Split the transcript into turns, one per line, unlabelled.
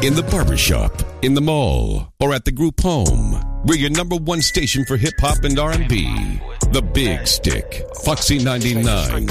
In the barbershop, in the mall, or at the group home, we're your number one station for hip-hop and R&B. The Big Stick, Foxy 99.